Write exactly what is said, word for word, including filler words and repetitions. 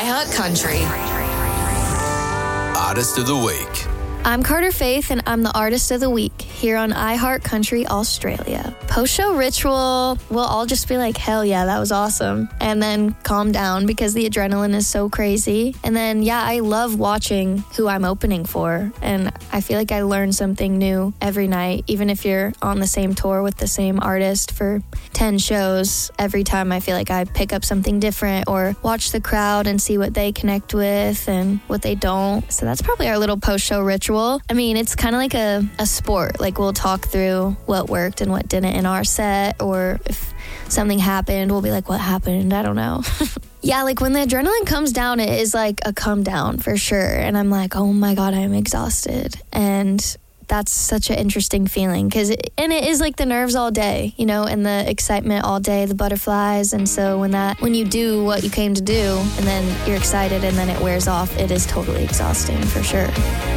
iHeart Country. Artist of the Week. I'm Carter Faith, and I'm the Artist of the Week here on iHeart Country Australia. Post-show ritual, we'll all just be like, hell yeah, that was awesome. And then calm down because the adrenaline is so crazy. And then, yeah, I love watching who I'm opening for. And I feel like I learn something new every night, even if you're on the same tour with the same artist for ten shows. Every time I feel like I pick up something different or watch the crowd and see what they connect with and what they don't. So that's probably our little post-show ritual. I mean, it's kind of like a, a sport. Like, we'll talk through what worked and what didn't in our set, or if something happened, we'll be like, what happened? I don't know. Yeah, like when the adrenaline comes down, it is like a come down for sure. And I'm like, oh my God, I'm exhausted. And that's such an interesting feeling because it, and it is like the nerves all day, you know, and the excitement all day, the butterflies. And so when that, when you do what you came to do and then you're excited and then it wears off, it is totally exhausting for sure.